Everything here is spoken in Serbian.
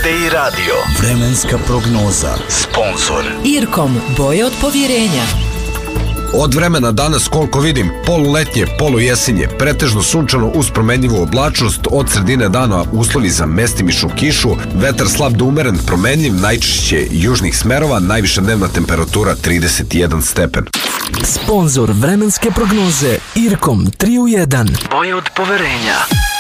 TDI radio. Vremenska prognoza. Sponzor Irkom, boje od povjerenja. Od vremena danas, koliko vidim, poluletnje, polujesenje, pretežno sunčano uz promenljivu oblačnost, od sredine dana uslovi za mestimičnu kišu, vetar slab do umeren, promenljiv, najčešće južnih smerova, najviša dnevna temperatura 31 stepen. Sponzor vremenske prognoze Irkom 3 u 1. boje od poverenja.